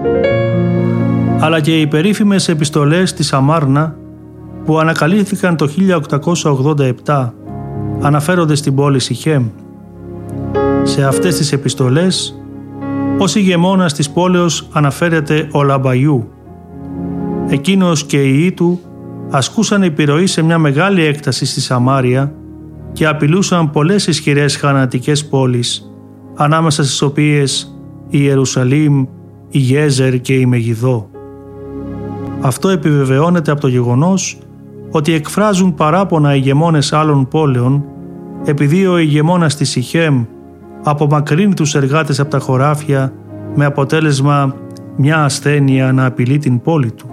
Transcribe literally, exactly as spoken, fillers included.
αλλά και οι περίφημες επιστολές της Αμάρνα που ανακαλύφθηκαν το χίλια οκτακόσια ογδόντα επτά αναφέρονται στην πόλη Σιχέμ. Σε αυτές τις επιστολές ως ηγεμόνας της πόλεως αναφέρεται ο Λαμπαϊού. Εκείνος και οι ιοί του ασκούσαν επιρροή σε μια μεγάλη έκταση στη Σαμάρια και απειλούσαν πολλές ισχυρές χανατικές πόλεις, ανάμεσα στις οποίες η Ιερουσαλήμ, η Γέζερ και η Μεγιδό. Αυτό επιβεβαιώνεται από το γεγονός ότι εκφράζουν παράπονα ηγεμόνες άλλων πόλεων επειδή ο ηγεμόνας της Σιχέμ απομακρύνει τους εργάτες από τα χωράφια με αποτέλεσμα μια ασθένεια να απειλεί την πόλη του.